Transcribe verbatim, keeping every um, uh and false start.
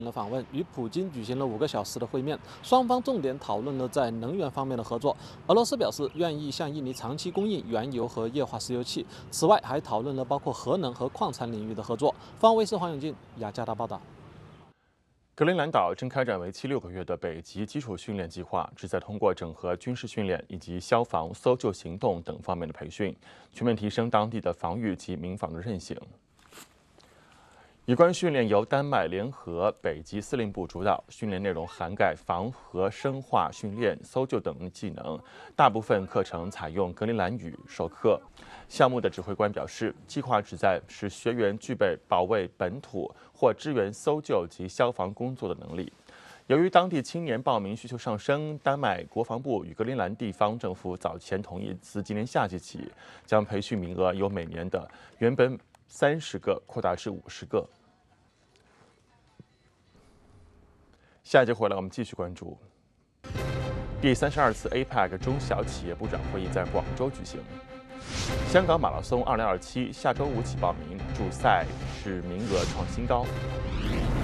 的访问，与普京举行了五个小时的会面，双方重点讨论了在能源方面的合作。俄罗斯表示愿意向印尼长期供应原油和液化石油气，此外还讨论了包括核能和矿产领域的合作。方卫视黄永进雅加达报道。 格陵兰岛正开展为期六个月的北极基础训练计划，旨在通过整合军事训练以及消防、搜救行动等方面的培训，全面提升当地的防御及民防的韧性。有关训练由丹麦联合北极司令部主导，训练内容涵盖防核生化训练、搜救等技能，大部分课程采用格陵兰语授课。项目的指挥官表示，计划旨在使学员具备保卫本土或支援搜救及消防工作的能力。由于当地青年报名需求上升，丹麦国防部与格陵兰地方政府早前同意，自今年夏季起，将培训名额由每年的原本三十个扩大至五十个。下一节回来，我们继续关注第三十二次 A P E C 中小企业部长会议在广州举行。香港马拉松二零二七下周五起报名，主赛使名额创新高。